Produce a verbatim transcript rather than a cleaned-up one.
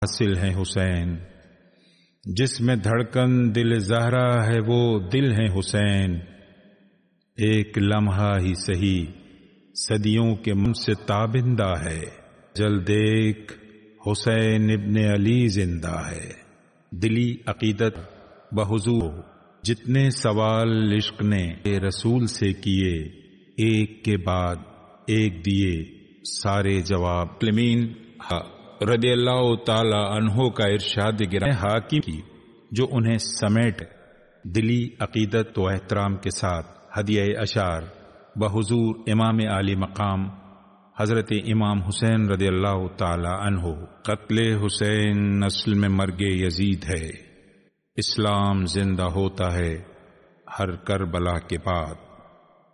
हासिल है हुसैन, जिसमें धड़कन दिल ज़हरा है वो दिल है हुसैन। एक लम्हा ही सही सदियों के मन से ताबिंदा है, जल देख हुसैन इब्ने अली जिंदा है। दिली अकीदत बहुजूर जितने सवाल इश्क ने रसूल से किए, एक के बाद एक दिए सारे जवाब। मुस्लिमीन रदियल्लाहु ताला अन्हो का इरशाद गिरा हाकिम की, जो उन्हें समेट दिली अकीदत व एहतराम के साथ हदिया अशार बहुजूर इमाम आली मकाम हजरत इमाम हुसैन रदियल्लाहु ताला अन्हो। कत्ले हुसैन नस्ल में मर्गे यजीद है, इस्लाम जिंदा होता है हर करबला के बाद।